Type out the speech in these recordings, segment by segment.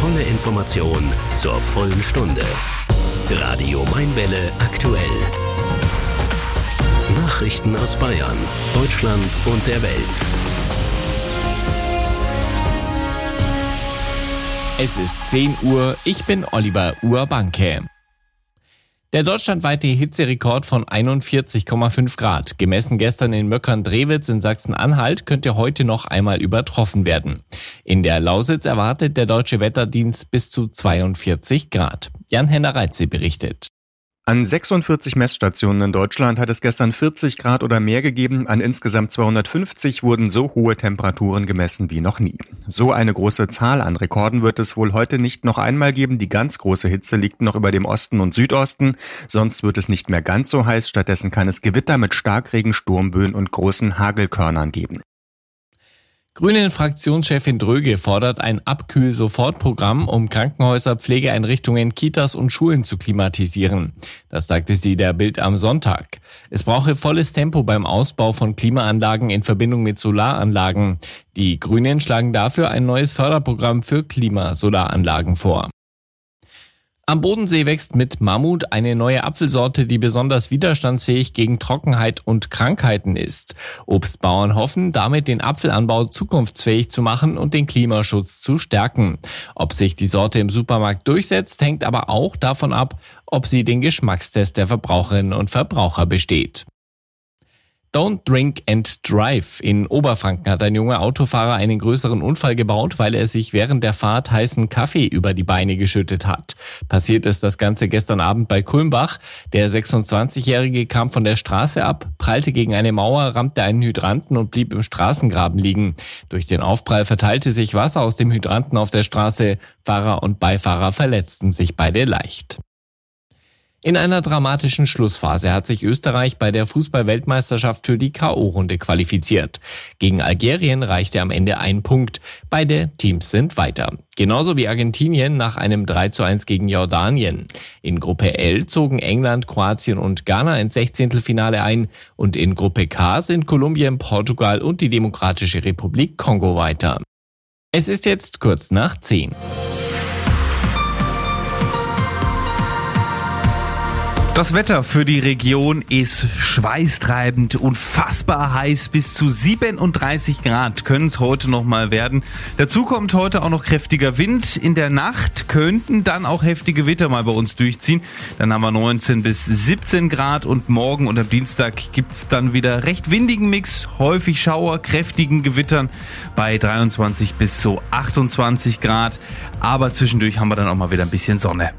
volle Information zur vollen Stunde. Radio Mainwelle aktuell. Nachrichten aus Bayern, Deutschland und der Welt. Es ist 10 Uhr, ich bin Oliver Urbanke. Der deutschlandweite Hitzerekord von 41,5 Grad, gemessen gestern in Möckern-Drewitz in Sachsen-Anhalt, könnte heute noch einmal übertroffen werden. In der Lausitz erwartet der Deutsche Wetterdienst bis zu 42 Grad. Jan-Henner Reitze berichtet. An 46 Messstationen in Deutschland hat es gestern 40 Grad oder mehr gegeben. An insgesamt 250 wurden so hohe Temperaturen gemessen wie noch nie. So eine große Zahl an Rekorden wird es wohl heute nicht noch einmal geben. Die ganz große Hitze liegt noch über dem Osten und Südosten. Sonst wird es nicht mehr ganz so heiß. Stattdessen kann es Gewitter mit Starkregen, Sturmböen und großen Hagelkörnern geben. Grünen-Fraktionschefin Dröge fordert ein Abkühl-Sofort-Programm, um Krankenhäuser, Pflegeeinrichtungen, Kitas und Schulen zu klimatisieren. Das sagte sie der Bild am Sonntag. Es brauche volles Tempo beim Ausbau von Klimaanlagen in Verbindung mit Solaranlagen. Die Grünen schlagen dafür ein neues Förderprogramm für Klimasolaranlagen vor. Am Bodensee wächst mit Mammut eine neue Apfelsorte, die besonders widerstandsfähig gegen Trockenheit und Krankheiten ist. Obstbauern hoffen, damit den Apfelanbau zukunftsfähig zu machen und den Klimaschutz zu stärken. Ob sich die Sorte im Supermarkt durchsetzt, hängt aber auch davon ab, ob sie den Geschmackstest der Verbraucherinnen und Verbraucher besteht. Don't drink and drive. In Oberfranken hat ein junger Autofahrer einen größeren Unfall gebaut, weil er sich während der Fahrt heißen Kaffee über die Beine geschüttet hat. Passiert ist das Ganze gestern Abend bei Kulmbach. Der 26-Jährige kam von der Straße ab, prallte gegen eine Mauer, rammte einen Hydranten und blieb im Straßengraben liegen. Durch den Aufprall verteilte sich Wasser aus dem Hydranten auf der Straße. Fahrer und Beifahrer verletzten sich beide leicht. In einer dramatischen Schlussphase hat sich Österreich bei der Fußball-Weltmeisterschaft für die K.O.-Runde qualifiziert. Gegen Algerien reichte am Ende ein Punkt. Beide Teams sind weiter. Genauso wie Argentinien nach einem 3:1 gegen Jordanien. In Gruppe L zogen England, Kroatien und Ghana ins 16. ein und in Gruppe K sind Kolumbien, Portugal und die Demokratische Republik Kongo weiter. Es ist jetzt kurz nach 10. Das Wetter für die Region ist schweißtreibend, unfassbar heiß. Bis zu 37 Grad können es heute noch mal werden. Dazu kommt heute auch noch kräftiger Wind. In der Nacht könnten dann auch heftige Gewitter mal bei uns durchziehen. Dann haben wir 19 bis 17 Grad und morgen und am Dienstag gibt's dann wieder recht windigen Mix, häufig Schauer, kräftigen Gewittern bei 23 bis so 28 Grad. Aber zwischendurch haben wir dann auch mal wieder ein bisschen Sonne.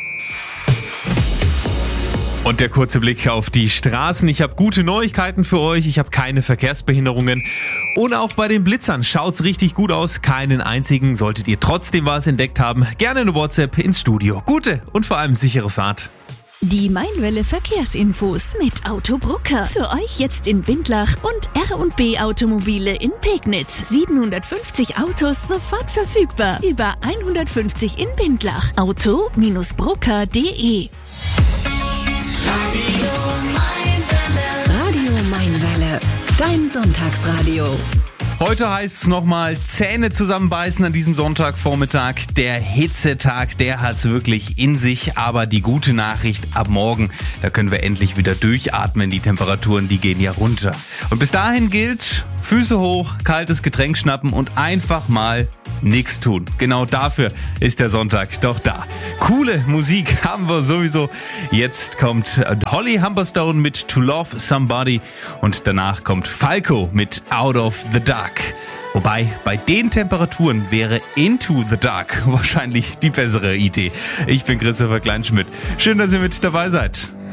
Und der kurze Blick auf die Straßen. Ich habe gute Neuigkeiten für euch. Ich habe keine Verkehrsbehinderungen. Und auch bei den Blitzern schaut's richtig gut aus. Keinen einzigen. Solltet ihr trotzdem was entdeckt haben, gerne eine WhatsApp ins Studio. Gute und vor allem sichere Fahrt. Die Mainwelle Verkehrsinfos mit Autobrucker. Für euch jetzt in Bindlach und R&B Automobile in Pegnitz. 750 Autos sofort verfügbar. Über 150 in Bindlach. Auto-brucker.de. Radio Mainwelle, dein Sonntagsradio. Heute heißt es nochmal Zähne zusammenbeißen an diesem Sonntagvormittag. Der Hitzetag, der hat's wirklich in sich. Aber die gute Nachricht, ab morgen, da können wir endlich wieder durchatmen. Die Temperaturen, die gehen ja runter. Und bis dahin gilt, Füße hoch, kaltes Getränk schnappen und einfach mal nichts tun. Genau dafür ist der Sonntag doch da. Coole Musik haben wir sowieso. Jetzt kommt Holly Humberstone mit To Love Somebody und danach kommt Falco mit Out of the Dark. Wobei, bei den Temperaturen wäre Into the Dark wahrscheinlich die bessere Idee. Ich bin Christopher Kleinschmidt. Schön, dass ihr mit dabei seid.